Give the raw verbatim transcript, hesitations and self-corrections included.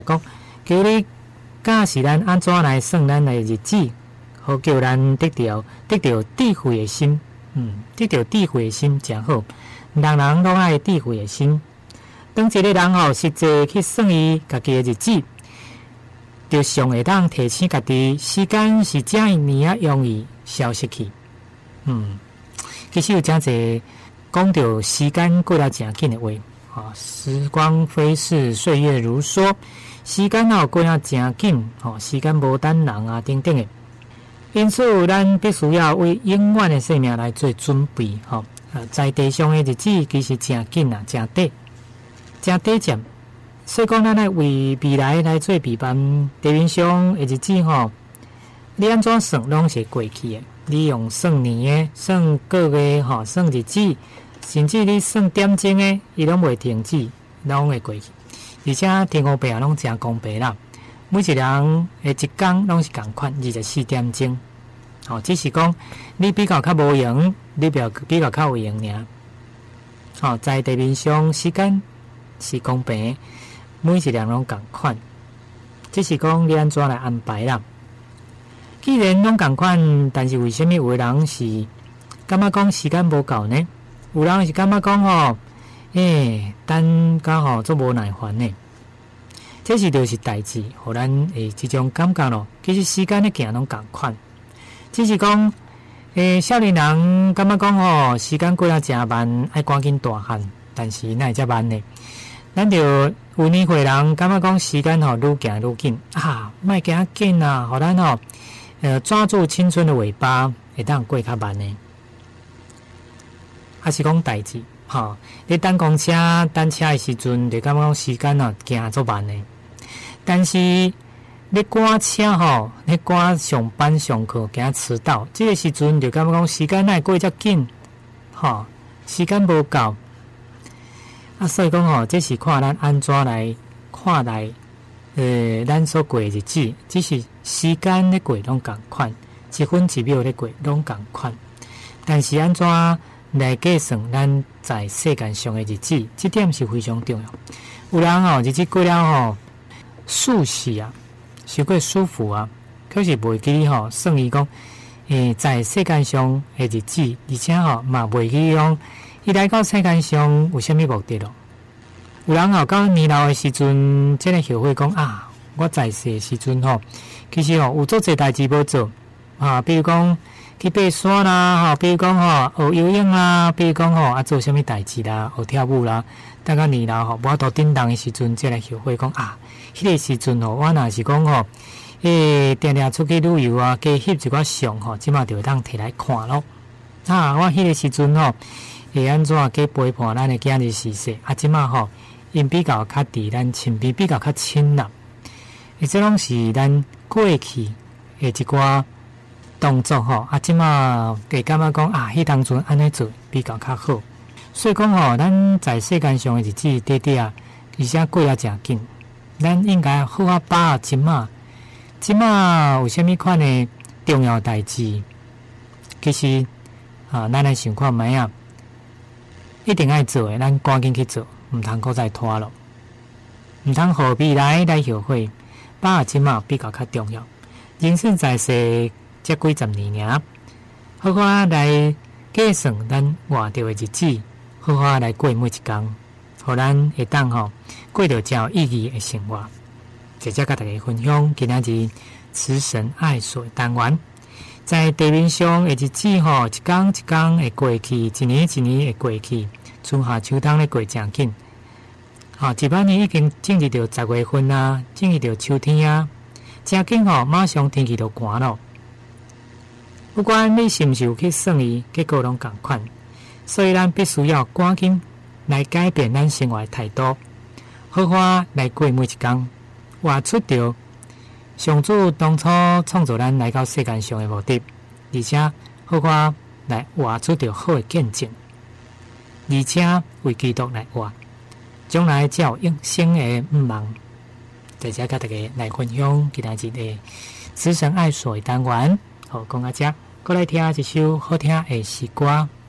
讲求你教示咱安怎来算咱的日子，好叫咱得到得到智慧的心。嗯，得到智慧的心真好，人人都爱智慧的心。当一个人吼实际去算伊家己的日子，就上会当提醒家己，时间是遮尔啊容易消失去。嗯，其实有真侪讲到时间过得真紧的话，啊，时光飞逝，岁月如梭，时间吼过得真紧，吼，时间无等人啊，等等的。因此，咱必须要为永远的生命来做准备，吼，啊，在地上的日子其实真紧啊，真短，真短暂。所以讲，咱来为未来来做备办，地面上的日子吼，你安怎算拢是过去的。你用算年的、算个月吼、算日子，甚至你算点钟的，伊拢袂停止，拢会过去。而且天公伯也拢真公平啦，每一人的一工拢是共款，二十四点钟。吼、哦，只是讲你比较较无用，你比较比较较有用尔。吼、哦，在地面上时间是公平，每一人拢共款，只是讲你安怎来安排啦。既然拢共款，但是为什么有的人是感觉讲时间无够呢？有人是感觉讲吼，诶，等甲吼做无耐烦呢？这是就是代志，互咱诶这种感觉咯。其实时间咧行拢共款，只是讲诶少年人感觉讲吼，时间过得真慢，爱赶紧大汉，但是哪会遮慢呢？咱就有年岁人感觉讲时间吼愈行愈紧啊，莫行紧啊，互咱吼。呃，抓住青春的尾巴，会当过较慢呢。还是讲代志，吼，你等公车、等车的时阵，就感觉讲时间啊行足慢呢。但是你赶车吼，你赶上班上课，惊迟到，这个时阵就感觉讲时间奈过遮紧，吼，时间无够。啊，所以讲吼，这是看咱安怎来看待。呃，咱所过的日子，只是时间咧过拢共款，一分一秒咧过拢共款。但是安怎来计算咱在世间上的日子，这点是非常重要。有人吼、哦、日子过了吼、哦，舒适啊，是过舒服啊，可是袂记吼算伊讲，诶，在世间上的日子，而且吼嘛袂记讲，伊来到世间上有啥物目的咯？有人吼到年老的时阵，真个后悔讲啊，我在世的时阵吼，其实吼有做侪代志无做啊，比如讲去爬山啦，吼，比如讲吼学游泳啦，比如讲吼啊做啥物代志啦，学跳舞啦。等到年老吼，无多叮当的时阵，才来后悔讲啊，迄、那个时阵吼，我若是讲吼，诶，定定出去旅游啊，加翕一寡相吼，即马就会当摕来看咯。啊，我迄个时阵吼，会安怎加陪伴咱的今日时势啊？即马吼。因比较较伫咱身边比较较亲啦，而这拢是咱过去的一寡动作吼，啊，即马会感觉讲啊，迄当阵安尼做比较较好，所以讲吼，咱在世间上的日子短短啊，而且过啊诚紧，咱应该好好把握即马，即马有啥物款的重要代志，其实啊，咱来想看觅啊，一定爱做的，咱赶紧去做。毋通搁再拖咯，毋通互未来来后悔，把握即马比较较重要。人生在世才几十年尔，好好来计算咱活着的日子，好好来过每一天，互咱会当吼过着较有意义的生活。直接甲大家分享今仔日慈神爱所单元，在地面上的日子吼，一天一天会过去，一年一年会过去。春夏秋冬咧过诚紧，吼，一百年已经进入到十月份啊，进入到秋天啊，诚紧吼，马上天气就寒咯。不管你是毋是有去算伊，结果拢共款，所以咱必须要赶紧来改变咱生活的态度，好好来过每一天，活出着上主当初创造咱来到世间上的目的，而且好好来活出着好的见证。而且为基督来活，将来才有永生的毋望。在这甲大家来分享今仔日的慈神爱所的单元，好，讲到这，过来听一首好听的诗歌。